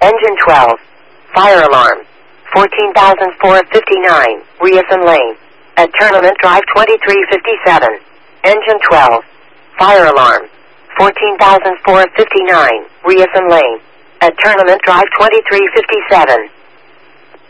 Engine 12. Fire alarm. 14,459, Ryerson Lane. At Tournament Drive 2357. Engine 12. Fire alarm. 14,459, Ryerson Lane. At Tournament Drive 2357.